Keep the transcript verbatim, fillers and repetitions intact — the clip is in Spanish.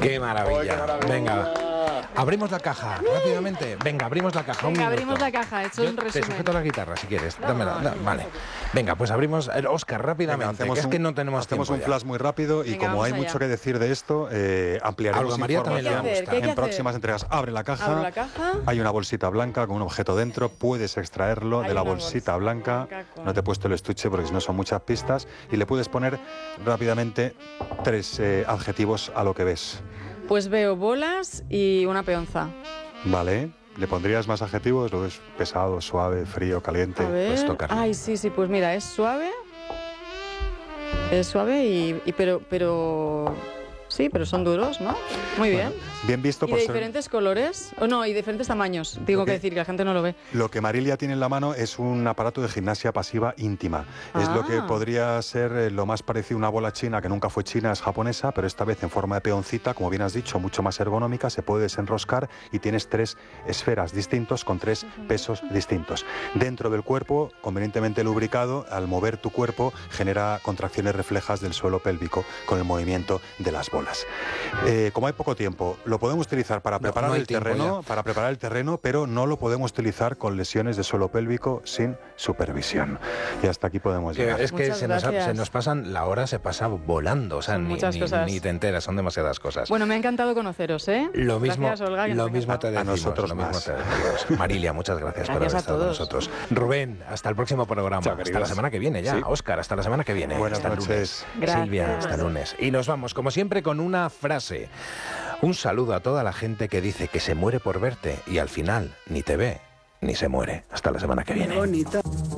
Qué maravilla. Oh, qué maravilla. Venga. Abrimos la caja, rápidamente. Venga, abrimos la caja. Venga, un abrimos minuto. la caja, he hecho Yo un te resumen. sujeto la guitarra si quieres. No, Dámela, no, da- no, vale. no. Venga, pues abrimos. eh, Óscar, rápidamente. Venga, hacemos que es un- que no tenemos hacemos tiempo un ya. flash muy rápido y Venga, como hay vamos allá. mucho que decir de esto, eh, ampliaremos Algo a María también le va a información gustar. ¿Qué hay que en hacer? próximas entregas. Abre la caja, Abro la caja. hay una bolsita blanca con un objeto dentro, puedes extraerlo Hay de la una bolsita bolsa blanca, blanca con- no te he puesto el estuche porque si no son muchas pistas, y le puedes poner rápidamente tres eh, adjetivos a lo que ves. Pues veo bolas y una peonza. ¿Vale? ¿Le pondrías más adjetivos? ¿Lo ves pesado, suave, frío, caliente? A ver. pues tocarle. Ay, sí, sí, pues mira, es suave. Es suave y, y pero, pero... Sí, pero son duros, ¿no? Muy bien. Bueno, bien visto ¿Y por de ser... diferentes colores? O no, y diferentes tamaños. Tengo Lo que que- decir que la gente no lo ve. Lo que Marilia tiene en la mano es un aparato de gimnasia pasiva íntima. Es lo que Ah. podría ser eh, lo más parecido a una bola china, que nunca fue china, es japonesa, pero esta vez en forma de peoncita, como bien has dicho, mucho más ergonómica, se puede desenroscar y tienes tres esferas distintos con tres pesos distintos. Dentro del cuerpo, convenientemente lubricado, al mover tu cuerpo genera contracciones reflejas del suelo pélvico con el movimiento de las bolas. Eh, como hay poco tiempo, lo podemos utilizar para No, preparar no hay el tiempo terreno, para preparar el terreno, pero no lo podemos utilizar con lesiones de suelo pélvico sin supervisión. Y hasta aquí podemos Que llegar. es que Muchas se nos, ha- gracias. se nos pasan, la hora se pasa volando, o sea, Son ni, muchas ni- cosas. ni te enteras, son demasiadas cosas. Bueno, me ha encantado conoceros, ¿eh? Lo mismo, Gracias, Olga, que lo nos ha mismo te encantado. decimos. A nosotros lo mismo más. te decimos. Marilia, muchas gracias, por haber Gracias a estado con todos. nosotros. Rubén, hasta el próximo programa. Chao, hasta queridos. la semana que viene ya. Sí. Óscar, hasta la semana que viene. Buenas hasta el noches. lunes. Gracias. Silvia, hasta el lunes. Y nos vamos, como siempre, con una frase. Un saludo a toda la gente que dice que se muere por verte y al final ni te ve ni se muere. Hasta la semana que viene. Bonito.